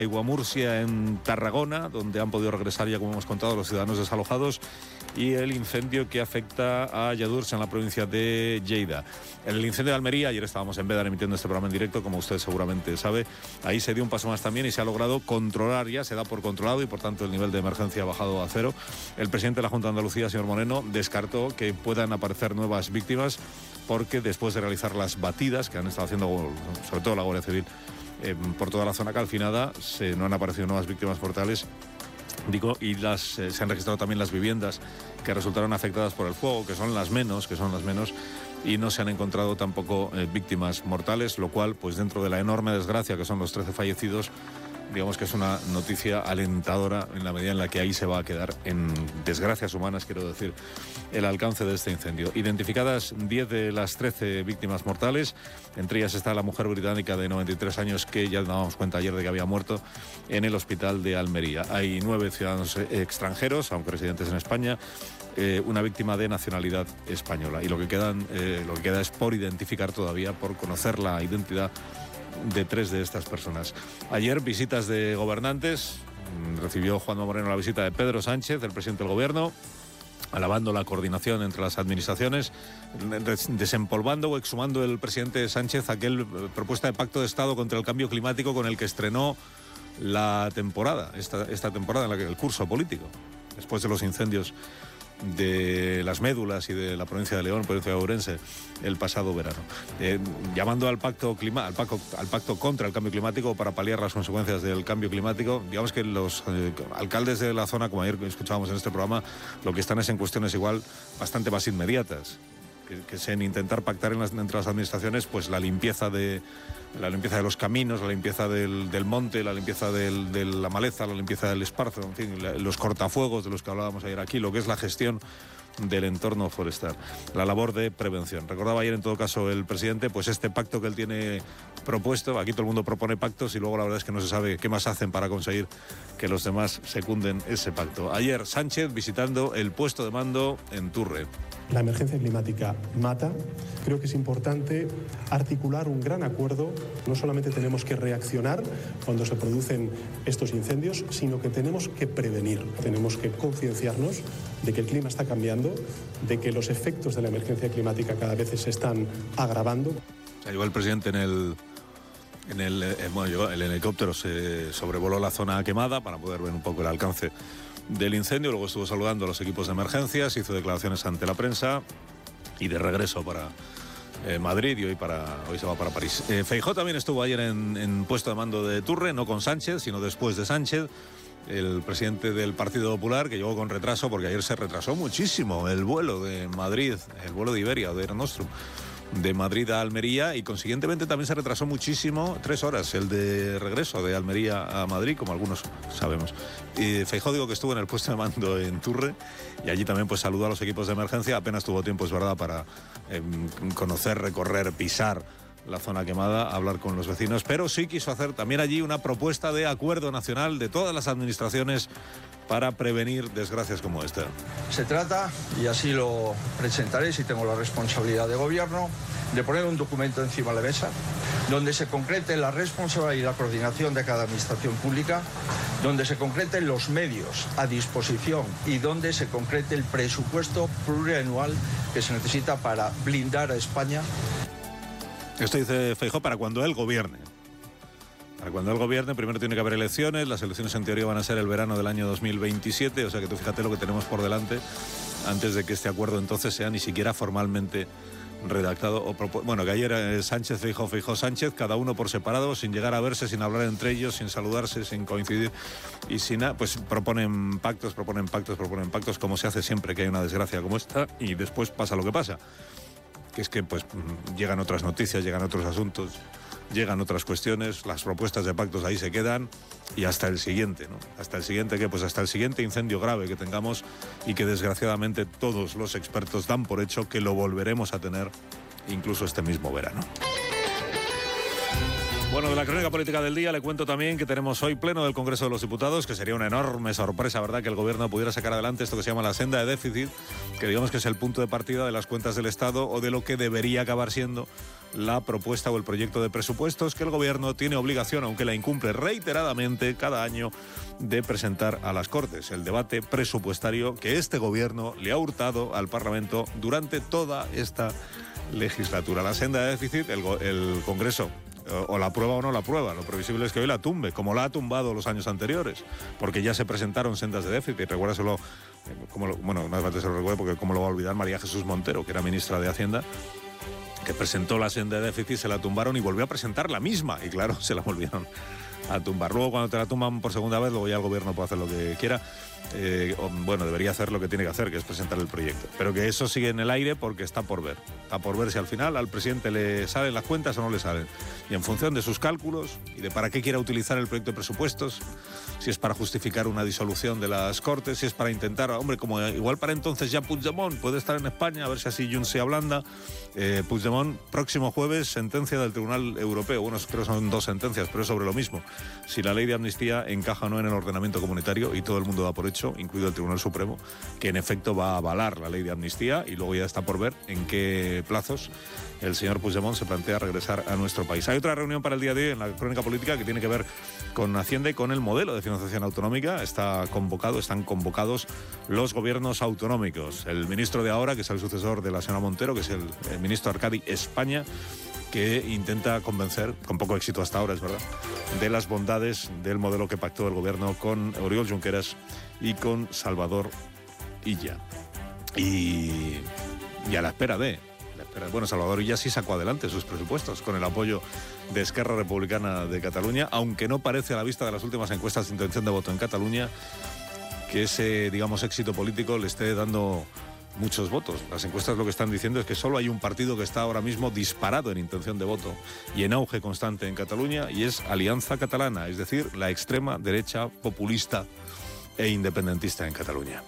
Guamurcia en Tarragona, donde han podido regresar ya, como hemos contado, los ciudadanos desalojados, y el incendio que afecta a Lladurs en la provincia de Lleida. En el incendio de Almería, ayer estábamos en Bédar emitiendo este programa en directo, como usted seguramente sabe, ahí se dio un paso más también y se ha logrado controlar, ya se da por controlado y por tanto el nivel de emergencia ha bajado a cero. El presidente de la Junta de Andalucía, señor Moreno, descartó que puedan aparecer nuevas víctimas porque después de realizar las batidas que han estado haciendo, sobre todo la Guardia Civil, por toda la zona calcinada, no han aparecido nuevas víctimas mortales. Y se han registrado también las viviendas que resultaron afectadas por el fuego, que son las menos, y no se han encontrado tampoco víctimas mortales, lo cual, pues dentro de la enorme desgracia que son los 13 fallecidos, digamos que es una noticia alentadora en la medida en la que ahí se va a quedar, en desgracias humanas, quiero decir, el alcance de este incendio. Identificadas 10 de las 13 víctimas mortales, entre ellas está la mujer británica de 93 años que ya nos damos cuenta ayer de que había muerto en el hospital de Almería. Hay 9 ciudadanos extranjeros, aunque residentes en España, una víctima de nacionalidad española. Y lo que queda es por identificar todavía, por conocer la identidad de 3 de estas personas. Ayer, visitas de gobernantes. Recibió Juanma Moreno la visita de Pedro Sánchez, el presidente del Gobierno, alabando la coordinación entre las administraciones, desempolvando o exhumando el presidente Sánchez aquel propuesta de pacto de Estado contra el cambio climático con el que estrenó la temporada, esta temporada en la que el curso político, después de los incendios de Las Médulas y de la provincia de León, provincia de Ourense, el pasado verano, llamando al pacto contra el cambio climático para paliar las consecuencias del cambio climático. Digamos que los alcaldes de la zona, como ayer escuchábamos en este programa, lo que están es en cuestiones igual bastante más inmediatas, que es en intentar pactar entre las administraciones, pues la limpieza de los caminos, la limpieza del monte, la limpieza de la maleza, la limpieza del esparzo, en fin, los cortafuegos de los que hablábamos ayer aquí, lo que es la gestión del entorno forestal, la labor de prevención. Recordaba ayer en todo caso el presidente, pues este pacto que él tiene propuesto. Aquí todo el mundo propone pactos y luego la verdad es que no se sabe qué más hacen para conseguir que los demás secunden ese pacto. Ayer Sánchez visitando el puesto de mando en Turre. La emergencia climática mata. Creo que es importante articular un gran acuerdo. No solamente tenemos que reaccionar cuando se producen estos incendios, sino que tenemos que prevenir. Tenemos que concienciarnos de que el clima está cambiando, de que los efectos de la emergencia climática cada vez se están agravando. Llegó el presidente el helicóptero se sobrevoló la zona quemada para poder ver un poco el alcance del incendio. Luego estuvo saludando a los equipos de emergencias, hizo declaraciones ante la prensa y de regreso para Madrid, y hoy se va para París. Feijóo también estuvo ayer en puesto de mando de Turre, no con Sánchez, sino después de Sánchez. El presidente del Partido Popular, que llegó con retraso, porque ayer se retrasó muchísimo el vuelo de Madrid, el vuelo de Iberia, de Air Nostrum, de Madrid a Almería, y consiguientemente también se retrasó muchísimo, 3 horas, el de regreso de Almería a Madrid, como algunos sabemos. Y Feijóo, digo, que estuvo en el puesto de mando en Turre, y allí también pues saludó a los equipos de emergencia. Apenas tuvo tiempo, es verdad, para conocer, recorrer, pisar la zona quemada, hablar con los vecinos, pero sí quiso hacer también allí una propuesta de acuerdo nacional de todas las administraciones para prevenir desgracias como esta. Se trata, y así lo presentaré si tengo la responsabilidad de gobierno, de poner un documento encima de la mesa donde se concrete la responsabilidad y la coordinación de cada administración pública, donde se concreten los medios a disposición y donde se concrete el presupuesto plurianual que se necesita para blindar a España. Esto dice Feijóo para cuando él gobierne. Para cuando él gobierne, primero tiene que haber elecciones. Las elecciones en teoría van a ser el verano del año 2027, o sea que tú fíjate lo que tenemos por delante antes de que este acuerdo entonces sea ni siquiera formalmente redactado o bueno, que ayer Sánchez, Feijóo, Sánchez, cada uno por separado, sin llegar a verse, sin hablar entre ellos, sin saludarse, sin coincidir y sin nada, pues proponen pactos, como se hace siempre que hay una desgracia como esta, y después pasa lo que pasa, que es que pues llegan otras noticias, llegan otros asuntos, llegan otras cuestiones, las propuestas de pactos ahí se quedan, y hasta el siguiente, ¿no? Hasta el siguiente, ¿qué? Pues hasta el siguiente incendio grave que tengamos, y que desgraciadamente todos los expertos dan por hecho que lo volveremos a tener incluso este mismo verano. Bueno, de la crónica política del día le cuento también que tenemos hoy pleno del Congreso de los Diputados, que sería una enorme sorpresa, ¿verdad?, que el Gobierno pudiera sacar adelante esto que se llama la senda de déficit, que digamos que es el punto de partida de las cuentas del Estado o de lo que debería acabar siendo la propuesta o el proyecto de presupuestos que el Gobierno tiene obligación, aunque la incumple reiteradamente cada año, de presentar a las Cortes. El debate presupuestario que este Gobierno le ha hurtado al Parlamento durante toda esta legislatura. La senda de déficit, el Congreso o la aprueba o no la aprueba. Lo previsible es que hoy la tumbe, como la ha tumbado los años anteriores, porque ya se presentaron sendas de déficit. Recuérdaselo, bueno, no hace falta que se lo recuerde, porque cómo lo va a olvidar María Jesús Montero, que era ministra de Hacienda, que presentó la senda de déficit, se la tumbaron y volvió a presentar la misma. Y claro, se la volvieron a tumbar. Luego, cuando te la tumban por segunda vez, luego ya el Gobierno puede hacer lo que quiera. Bueno, debería hacer lo que tiene que hacer, que es presentar el proyecto. Pero que eso sigue en el aire porque está por ver. Está por ver si al final al presidente le salen las cuentas o no le salen. Y en función de sus cálculos y de para qué quiera utilizar el proyecto de presupuestos, si es para justificar una disolución de las Cortes, si es para intentar, hombre, como igual para entonces ya Puigdemont puede estar en España, a ver si así Junts se ablanda. Puigdemont, próximo jueves, sentencia del Tribunal Europeo. Bueno, creo que son 2 sentencias, pero es sobre lo mismo. Si la ley de amnistía encaja o no en el ordenamiento comunitario, y todo el mundo da por hecho, incluido el Tribunal Supremo, que en efecto va a avalar la ley de amnistía, y luego ya está por ver en qué plazos el señor Puigdemont se plantea regresar a nuestro país. Hay otra reunión para el día de hoy en la crónica política que tiene que ver con Hacienda y con el modelo de financiación autonómica. Están convocados los gobiernos autonómicos. El ministro de ahora, que es el sucesor de la señora Montero, que es el ministro Arcadi España, que intenta convencer, con poco éxito hasta ahora, es verdad, de las bondades del modelo que pactó el gobierno con Oriol Junqueras y con Salvador Illa. Y a la espera de... Bueno, Salvador Illa sí sacó adelante sus presupuestos con el apoyo de Esquerra Republicana de Cataluña, aunque no parece a la vista de las últimas encuestas de intención de voto en Cataluña que ese, digamos, éxito político le esté dando muchos votos. Las encuestas lo que están diciendo es que solo hay un partido que está ahora mismo disparado en intención de voto y en auge constante en Cataluña, y es Alianza Catalana, es decir, la extrema derecha populista e independentista en Cataluña.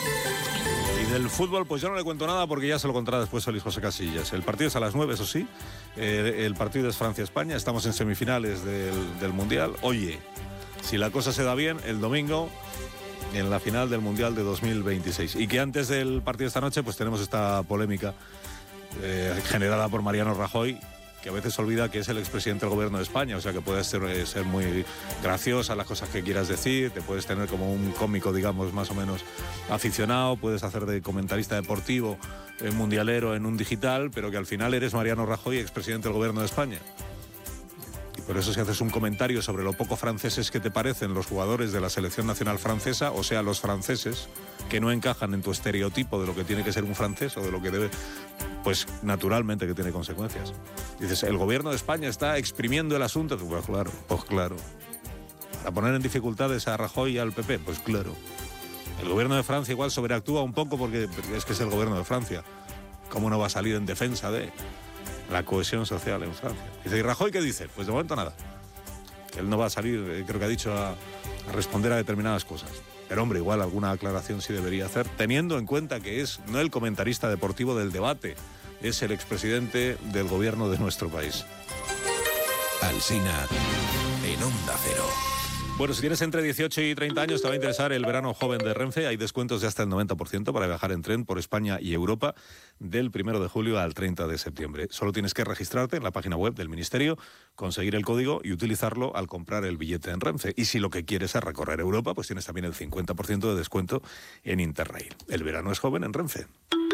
Y del fútbol, pues yo no le cuento nada porque ya se lo contará después Luis José Casillas. El partido es a las 9, eso sí. El partido es Francia-España. Estamos en semifinales del Mundial. Oye, si la cosa se da bien, el domingo en la final del Mundial de 2026. Y que antes del partido de esta noche, pues tenemos esta polémica generada por Mariano Rajoy, que a veces olvida que es el expresidente del Gobierno de España, o sea que puedes ser muy graciosa las cosas que quieras decir, te puedes tener como un cómico, digamos, más o menos aficionado, puedes hacer de comentarista deportivo, mundialero en un digital, pero que al final eres Mariano Rajoy, expresidente del Gobierno de España. Y por eso si haces un comentario sobre lo poco franceses que te parecen los jugadores de la selección nacional francesa, o sea, los franceses que no encajan en tu estereotipo de lo que tiene que ser un francés o de lo que debe, pues naturalmente que tiene consecuencias. Dices, el Gobierno de España está exprimiendo el asunto. Pues claro. ¿A poner en dificultades a Rajoy y al PP? Pues claro. El Gobierno de Francia igual sobreactúa un poco porque es que es el Gobierno de Francia. ¿Cómo no va a salir en defensa de la cohesión social en Francia? Dice, ¿y Rajoy qué dice? Pues de momento nada. Que él no va a salir, creo que ha dicho, a responder a determinadas cosas. Pero hombre, igual alguna aclaración sí debería hacer, teniendo en cuenta que es no el comentarista deportivo del debate, es el expresidente del gobierno de nuestro país. Alsina, en Onda Cero. Bueno, si tienes entre 18 y 30 años, te va a interesar el verano joven de Renfe. Hay descuentos de hasta el 90% para viajar en tren por España y Europa del 1 de julio al 30 de septiembre. Solo tienes que registrarte en la página web del Ministerio, conseguir el código y utilizarlo al comprar el billete en Renfe. Y si lo que quieres es recorrer Europa, pues tienes también el 50% de descuento en Interrail. El verano es joven en Renfe.